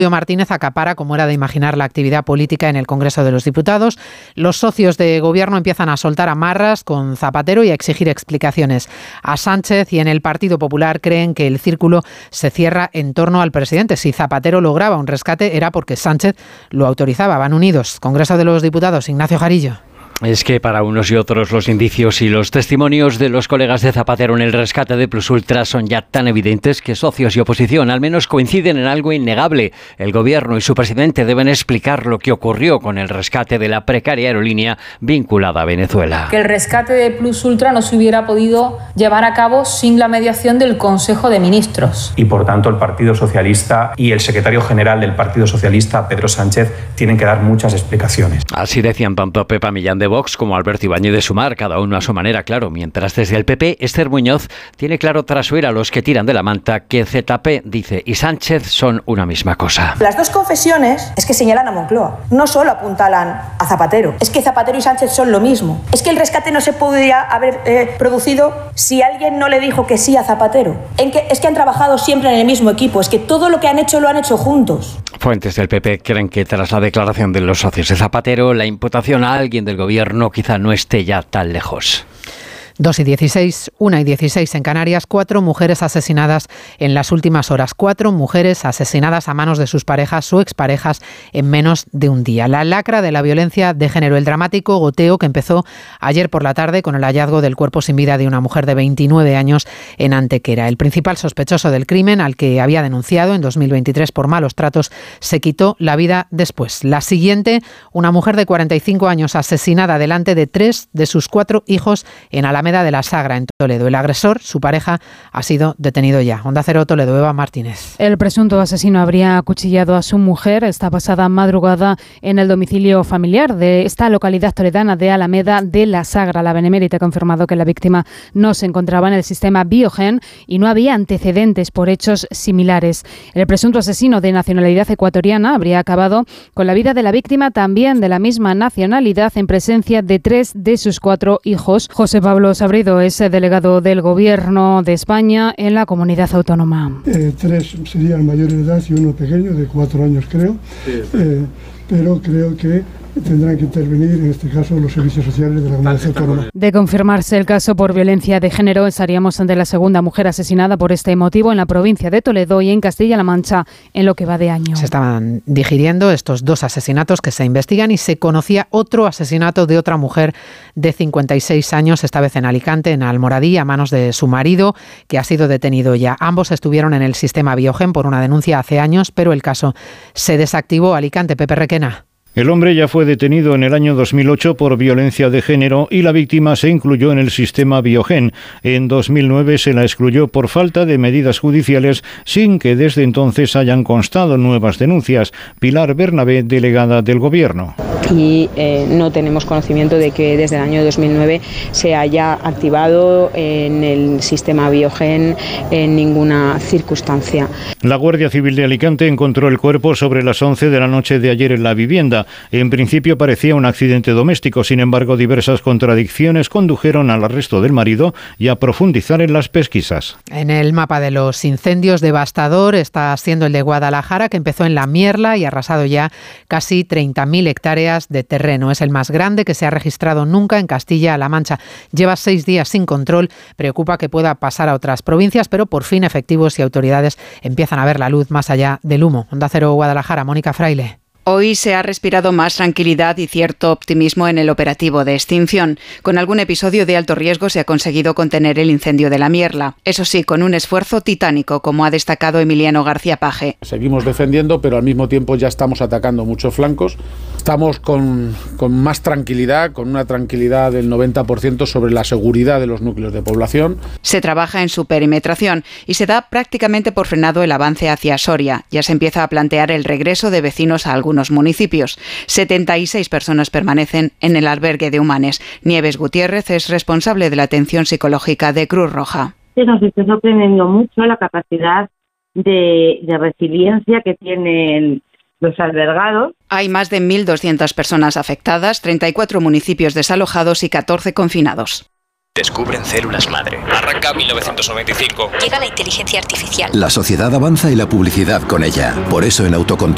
Martínez acapara, como era de imaginar, la actividad política en el Congreso de los Diputados. Los socios de gobierno empiezan a soltar amarras con Zapatero y a exigir explicaciones a Sánchez, y en el Partido Popular creen que el círculo se cierra en torno al presidente. Si Zapatero lograba un rescate era porque Sánchez lo autorizaba. Van unidos. Congreso de los Diputados, Ignacio Jarillo. Es que para unos y otros los indicios y los testimonios de los colegas de Zapatero en el rescate de Plus Ultra son ya tan evidentes que socios y oposición al menos coinciden en algo innegable. El gobierno y su presidente deben explicar lo que ocurrió con el rescate de la precaria aerolínea vinculada a Venezuela. Que el rescate de Plus Ultra no se hubiera podido llevar a cabo sin la mediación del Consejo de Ministros. Y por tanto el Partido Socialista y el secretario general del Partido Socialista, Pedro Sánchez, tienen que dar muchas explicaciones. Así decían tanto Pepa Millán de Vox como Alberto Ibáñez de Sumar, cada uno a su manera, claro, mientras desde el PP Esther Muñoz tiene claro tras oír a los que tiran de la manta que ZP, dice, y Sánchez son una misma cosa. Las dos confesiones es que señalan a Moncloa, no solo apuntalan a Zapatero, es que Zapatero y Sánchez son lo mismo, es que el rescate no se podría haber producido si alguien no le dijo que sí a Zapatero, es que han trabajado siempre en el mismo equipo, es que todo lo que han hecho lo han hecho juntos. Fuentes del PP creen que tras la declaración de los socios de Zapatero, la imputación a alguien del gobierno quizá no esté ya tan lejos. 2:16, 1:16 en Canarias, 4 mujeres asesinadas en las últimas horas. 4 mujeres asesinadas a manos de sus parejas o exparejas en menos de un día. La lacra de la violencia de género, el dramático goteo que empezó ayer por la tarde con el hallazgo del cuerpo sin vida de una mujer de 29 años en Antequera. El principal sospechoso del crimen, al que había denunciado en 2023 por malos tratos, se quitó la vida después. La siguiente, una mujer de 45 años asesinada delante de 3 de sus 4 hijos en Alameda de la Sagra, en Toledo. El agresor, su pareja, ha sido detenido ya. Onda Cero Toledo, Eva Martínez. El presunto asesino habría acuchillado a su mujer esta pasada madrugada en el domicilio familiar de esta localidad toledana de Alameda de la Sagra. La Benemérita ha confirmado que la víctima no se encontraba en el sistema Biogen y no había antecedentes por hechos similares. El presunto asesino de nacionalidad ecuatoriana habría acabado con la vida de la víctima, también de la misma nacionalidad, en presencia de 3 de sus 4 hijos. José Pablo Sabrido es delegado del Gobierno de España en la comunidad autónoma. 3 serían mayores de edad y uno pequeño, de 4 años creo, pero creo que tendrán que intervenir, en este caso, los servicios sociales de la comunidad autónoma. De confirmarse el caso por violencia de género, estaríamos ante la segunda mujer asesinada por este motivo en la provincia de Toledo y en Castilla-La Mancha en lo que va de año. Se estaban digiriendo estos 2 asesinatos que se investigan y se conocía otro asesinato de otra mujer de 56 años, esta vez en Alicante, en Almoradí, a manos de su marido, que ha sido detenido ya. Ambos estuvieron en el sistema Biogen por una denuncia hace años, pero el caso se desactivó. Alicante, Pepe Requena. El hombre ya fue detenido en el año 2008 por violencia de género y la víctima se incluyó en el sistema Biogen. En 2009 se la excluyó por falta de medidas judiciales sin que desde entonces hayan constado nuevas denuncias. Pilar Bernabé, delegada del Gobierno. Y no tenemos conocimiento de que desde el año 2009 se haya activado en el sistema Biogen en ninguna circunstancia. La Guardia Civil de Alicante encontró el cuerpo sobre las 11 de la noche de ayer en la vivienda. En principio parecía un accidente doméstico, sin embargo diversas contradicciones condujeron al arresto del marido y a profundizar en las pesquisas. En el mapa de los incendios, devastador está siendo el de Guadalajara, que empezó en La Mierla y ha arrasado ya casi 30.000 hectáreas de terreno. Es el más grande que se ha registrado nunca en Castilla-La Mancha. Lleva 6 días sin control. Preocupa que pueda pasar a otras provincias, pero por fin efectivos y autoridades empiezan a ver la luz más allá del humo. Onda Cero Guadalajara, Mónica Fraile. Hoy se ha respirado más tranquilidad y cierto optimismo en el operativo de extinción. Con algún episodio de alto riesgo se ha conseguido contener el incendio de La Mierla. Eso sí, con un esfuerzo titánico, como ha destacado Emiliano García Paje. Seguimos defendiendo, pero al mismo tiempo ya estamos atacando muchos flancos. Estamos con más tranquilidad, con una tranquilidad del 90% sobre la seguridad de los núcleos de población. Se trabaja en su perimetración y se da prácticamente por frenado el avance hacia Soria. Ya se empieza a plantear el regreso de vecinos a algunos municipios. 76 personas permanecen en el albergue de Humanes. Nieves Gutiérrez es responsable de la atención psicológica de Cruz Roja. Nos está sorprendiendo mucho la capacidad de resiliencia que tienen los albergados. Hay más de 1.200 personas afectadas, 34 municipios desalojados y 14 confinados. Descubren células madre. Arranca 1995. Llega la inteligencia artificial. La sociedad avanza y la publicidad con ella. Por eso en Autocontrol